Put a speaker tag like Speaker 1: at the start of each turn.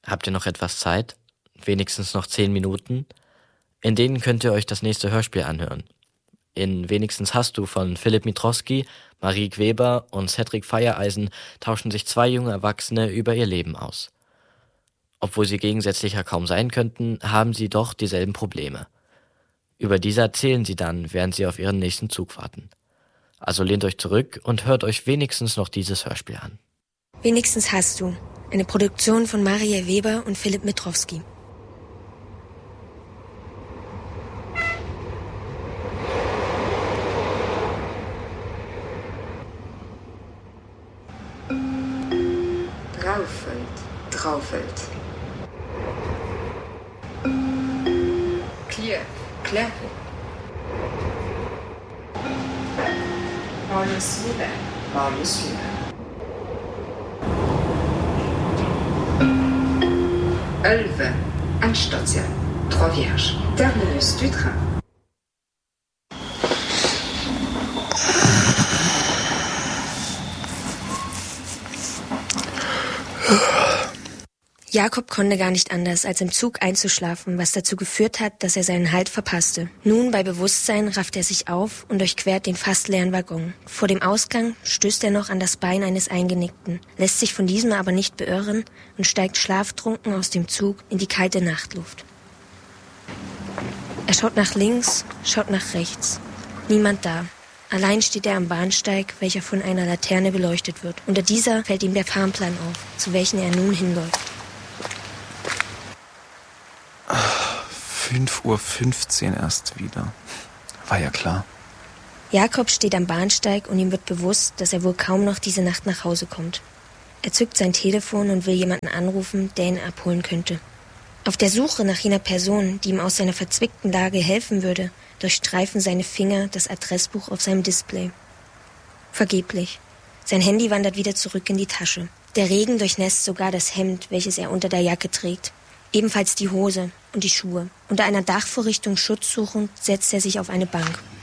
Speaker 1: Habt ihr noch etwas Zeit? Wenigstens noch 10 Minuten? In denen könnt ihr euch das nächste Hörspiel anhören. In Wenigstens hast du von Philipp Mitrowski, Marie Gweber und Cedric Feiereisen tauschen sich 2 junge Erwachsene über ihr Leben aus. Obwohl sie gegensätzlicher kaum sein könnten, haben sie doch dieselben Probleme. Über diese erzählen sie dann, während sie auf ihren nächsten Zug warten. Also lehnt euch zurück und hört euch wenigstens noch dieses Hörspiel an.
Speaker 2: Wenigstens hast du. Eine Produktion von Marie Weber und Philipp Mitrowski.
Speaker 3: Traufeld. Kiew. Marlusville. Ölve, Endstation, Trois Vierges, terminus du train.
Speaker 2: Jakob konnte gar nicht anders, als im Zug einzuschlafen, was dazu geführt hat, dass er seinen Halt verpasste. Nun, bei Bewusstsein, rafft er sich auf und durchquert den fast leeren Waggon. Vor dem Ausgang stößt er noch an das Bein eines Eingenickten, lässt sich von diesem aber nicht beirren und steigt schlaftrunken aus dem Zug in die kalte Nachtluft. Er schaut nach links, schaut nach rechts. Niemand da. Allein steht er am Bahnsteig, welcher von einer Laterne beleuchtet wird. Unter dieser fällt ihm der Fahrplan auf, zu welchem er nun hinläuft.
Speaker 4: 5:15 Uhr erst wieder. War ja klar.
Speaker 2: Jakob steht am Bahnsteig und ihm wird bewusst, dass er wohl kaum noch diese Nacht nach Hause kommt. Er zückt sein Telefon und will jemanden anrufen, der ihn abholen könnte. Auf der Suche nach jener Person, die ihm aus seiner verzwickten Lage helfen würde, durchstreifen seine Finger das Adressbuch auf seinem Display. Vergeblich. Sein Handy wandert wieder zurück in die Tasche. Der Regen durchnässt sogar das Hemd, welches er unter der Jacke trägt. Ebenfalls die Hose und die Schuhe. Unter einer Dachvorrichtung Schutz suchend setzt er sich auf eine Bank.